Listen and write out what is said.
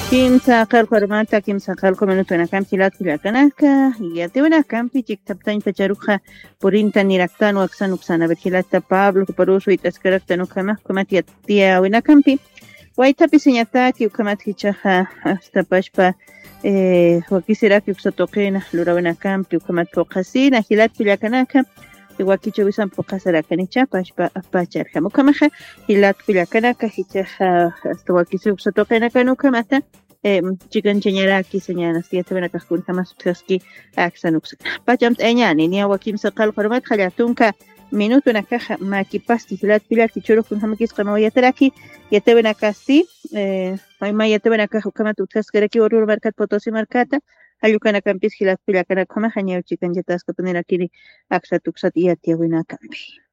Kimsa qallqarmanta kimsa qallqaminutunakan hilakanaka yatiwanakanpi chiktaptañ pacharuja purinta niraktan waksan uksana vergilata Pablo parusu itaskarakta nukamaqkumat yatiyawinakanpi waytapi siñataki ukamat hichaja hasta pashpa wakisiraki uksatoqina lurawinakanpi ukamat puqasina hilatpi llakanaka wakichu wisan puqasarakanicha pashpa apacharka mukamaja hilatpi llakanaka hichaja hasta wakisi uksatoqina ukamata chikanchañaraki señanas yatawanakaqkunta mas utqasqi aksanuksa pachamta eñani niawa kimsa qallqarmat hallatunka minutunakaja makipasti hilatpi churukun hamakisqa mawayataraki yatawanakasti mayma yatawanakaja ukamata utqasqaraki Oruro markata Potosí markata allukanakanpis hilatpi llakanakama hañaw chikanllatasqa punerakini aksa tuksata yatiyawinakanpi.